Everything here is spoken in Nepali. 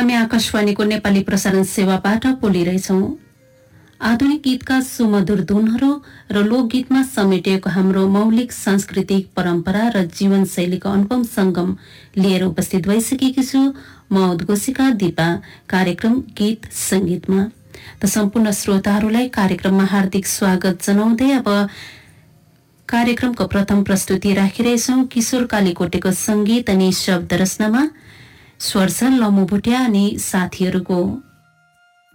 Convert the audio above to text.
हामी आकाशवाणीको नेपाली प्रसारण सेवाबाट बोलिरहेछौं। आधुनिक गीतका सुमधुर धुनहरू र लोकगीतमा समेटिएको हाम्रो मौलिक सांस्कृतिक परम्परा र जीवनशैलीको अनुपम संगम लिएर उपस्थित भइसकेकी छु म उद्घोषिका दिपा कार्यक्रम गीत संगीतमा। त सम्पूर्ण श्रोताहरूलाई कार्यक्रममा हार्दिक स्वागत जनाउँदै अब कार्यक्रमको प्रथम प्रस्तुति राखिरहेछौं किशोर कालीकोटेको संगीत अनि शब्द रचनामा स्वर छ लमु भुटिया अनि साथीहरूको।